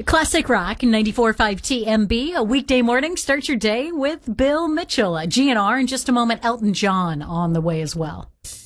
Classic Rock 94.5 TMB, a weekday morning. Start your day with Bill Mitchell. GNR in just a moment. Elton John on the way as well.